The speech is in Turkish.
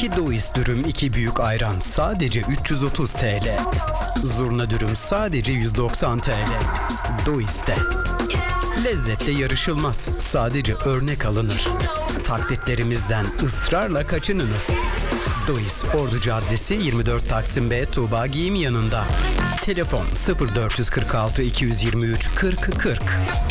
2 Dois dürüm 2 büyük ayran sadece 330 TL. Zurna dürüm sadece 190 TL. Dois'te. Lezzetle yarışılmaz, sadece örnek alınır. Taklitlerimizden ısrarla kaçınınız. Dois Ordu Caddesi 24 Taksim B Tuğba Giyim yanında. Telefon 0446 223 40 40.